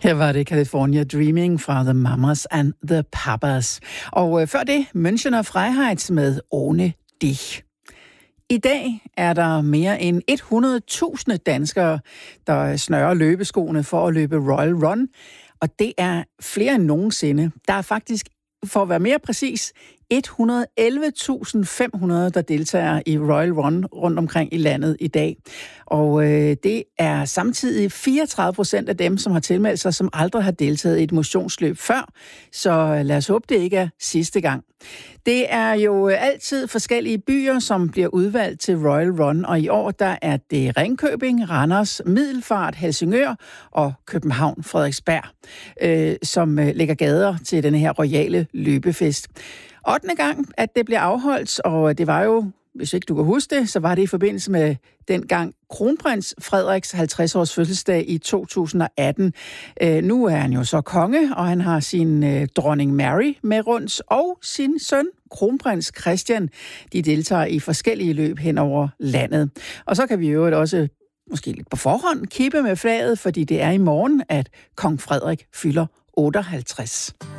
Her var det California Dreaming fra The Mamas and the Papas. Og før det, Münchener Freiheit med Ohne dich. I dag er der mere end 100.000 danskere, der snører løbeskoene for at løbe Royal Run. Og det er flere end nogensinde. Der er faktisk, for at være mere præcis, 111.500, der deltager i Royal Run rundt omkring i landet i dag. Og det er samtidig 34% af dem, som har tilmeldt sig, som aldrig har deltaget i et motionsløb før. Så lad os håbe, det ikke er sidste gang. Det er jo altid forskellige byer, som bliver udvalgt til Royal Run, og i år der er det Ringkøbing, Randers, Middelfart, Helsingør og København, Frederiksberg, som lægger gader til denne her royale løbefest. 8. gang, at det bliver afholdt, og det var jo, hvis ikke du kan huske det, så var det i forbindelse med dengang kronprins Frederiks 50-års fødselsdag i 2018. Nu er han jo så konge, og han har sin dronning Mary med rundt, og sin søn, kronprins Christian. De deltager i forskellige løb hen over landet. Og så kan vi jo også, måske lidt på forhånd, kippe med flaget, fordi det er i morgen, at kong Frederik fylder 58.